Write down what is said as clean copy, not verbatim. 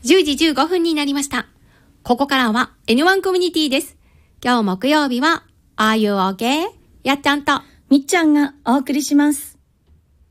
10時15分になりました。ここからは N1 コミュニティです。今日木曜日は Are You OK? やっちゃんとみっちゃんがお送りします。